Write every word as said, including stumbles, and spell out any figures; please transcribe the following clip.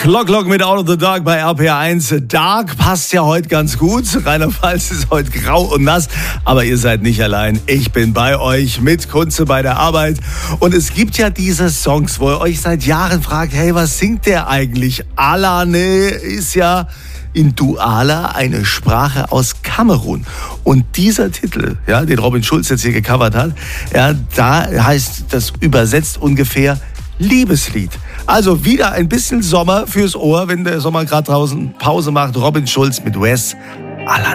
Lock Lock mit Out of the Dark bei R P R eins. Dark passt ja heute ganz gut. Rheinland-Pfalz ist heute grau und nass. Aber ihr seid nicht allein. Ich bin bei euch mit Kunze bei der Arbeit. Und es gibt ja diese Songs, wo ihr euch seit Jahren fragt, hey, was singt der eigentlich? Alane ist ja in Douala eine Sprache aus Kamerun. Und dieser Titel, ja, den Robin Schulz jetzt hier gecovert hat, ja, da heißt das übersetzt ungefähr Liebeslied. Also wieder ein bisschen Sommer fürs Ohr, wenn der Sommer gerade draußen Pause macht. Robin Schulz mit Wes Alane.